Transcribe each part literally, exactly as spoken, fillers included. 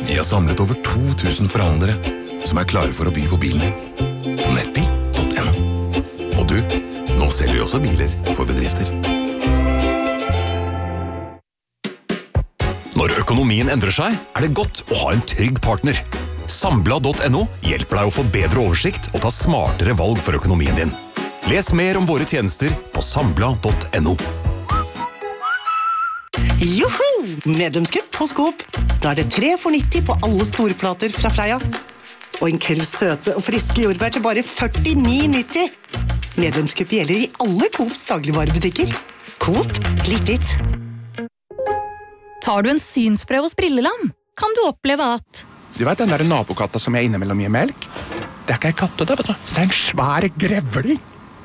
Vi har samlet over to tusen forhandlere som er klare for å by på bilen din på nettbil punktum no. Og du, nå selger vi også biler for bedrifter. Når økonomien endrer seg, er det godt å ha en trygg partner. Sambla punktum no hjelper deg å få bedre oversikt og ta smartere valg for økonomien din. Les mer om våre tjenester på sambla punktum no. Joho! Medlemskap på Coop. Da er det tre for nitti på alle storplater fra Freia. Og en kurv søte og friske jordbær til bare førtini nitti. Medlemskap gjelder i alle Coops dagligvarebutikker. Coop, litt ditt. Tar du en synsprøve hos Brilleland, kan du oppleve at... Du vet den der nabokatta som jeg innimellom gir melk? Det er ikke en katte, det, vet du. Det er en svær grevling.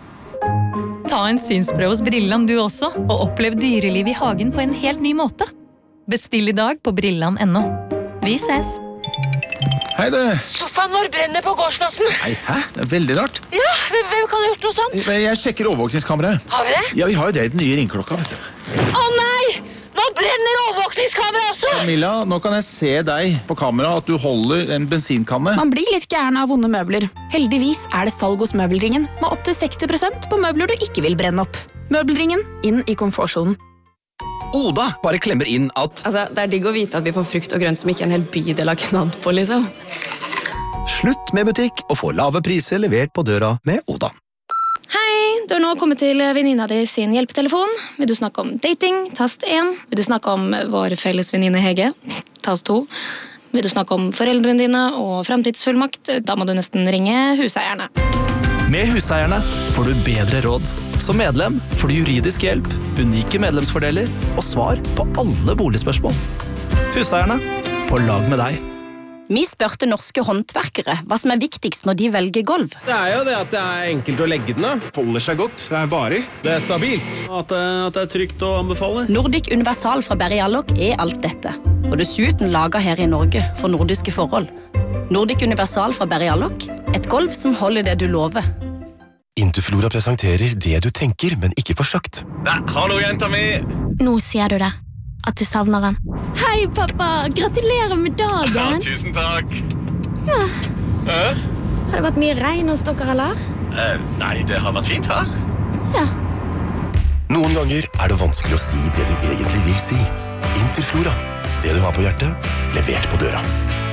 Ta en synsprøve hos Brilleland du også, og opplev dyreliv i hagen på en helt ny måte. Bestill i dag på brilland punktum no. Vi ses! Hei du! Sofaen vår brenner på gårdsplassen. Nei, hæ? Det er veldig rart. Ja, hvem kan ha gjort noe sånt? Jeg sjekker overvåkningskameraet. Har vi det? Ja, vi har jo det i den nye ringklokka, vet du. Å nei! Nå brenner overvåkningskamera også! Camilla, nå kan jeg se deg på kamera at du holder en bensinkanne. Man blir litt gæren av vonde møbler. Heldigvis er det salg hos Møbelringen, med opp til seksti prosent på møbler du ikke vil brenne opp. Møbelringen, inn i komfortzonen. Oda bare klemmer inn at Altså, det er digg å vite at vi får frukt og grønt som ikke en hel bydel har knadd på, liksom. slutt med butikk og få lave priser levert på døra med Oda. Hei, du har nå kommet til venninna di sin hjelpetelefon. Vil du snakke om dating? Tast én. Vil du snakke om vår felles venninne Hege? Tast to. Vil du snakke om foreldrene dine og fremtidsfullmakt? Da må du nesten ringe huseierne. Med Huseierne får du bedre råd. Som medlem får du juridisk hjelp, unike medlemsfordeler og svar på alle boligspørsmål. Huseierne, på lag med deg. Vi spørte norske håndverkere hva som er viktigst når de velger gulv. Det er jo det at det er enkelt å legge den av. Holder seg godt, det er varig. Det er stabilt. At det, at det er trygt å anbefale. Nordic Universal fra Berry Allok er alt dette. Og dessuten laget her i Norge for nordiske forhold. Nordic Universal fra Berry Allok, et gulv som holder det du lover. Interflora presenterer det du tenker, men ikke får sagt. Nei, hallo jenta mi! Nå sier du det. At du savner han. Hei, pappa! Gratulerer med dagen! Ja, tusen takk! Ja. Øh? Har det vært mye regn hos dere, eller? Eh, nei, det har vært fint her. Ja. Noen ganger er det vanskelig å si det du egentlig vil si. Interflora. Det du har på hjertet, levert på døra.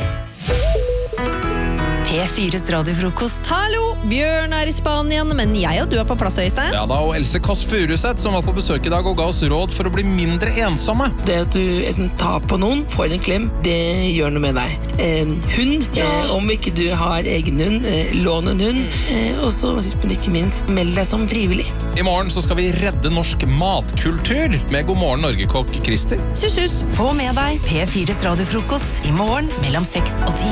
P fires radiofrokost. Hallo, Bjørn er i Spanien, men jeg og du er på plass, Øystein. Ja da, og Else Kåss Furuseth som var på besøk i dag og ga oss råd for å bli mindre ensomme. Det at du liksom, tar på noen, får en klem, det gjør noe med deg. Eh, hund, eh, om ikke du har egen hund, eh, lån en hund, eh, og så sist men ikke minst, meld deg som frivillig. I morgen så skal vi redde norsk matkultur med God morgen Norge-kokk Christer. Sus, sus. Få med deg P fires radiofrokost i morgen mellom seks og ti.